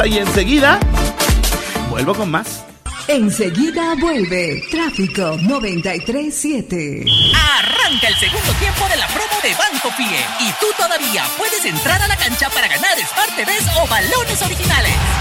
Y enseguida vuelvo con más. Enseguida vuelve Tráfico 93.7. Arranca el segundo tiempo de la promo de Banco Pie y tú todavía puedes entrar a la cancha para ganar Smart TVs o balones originales.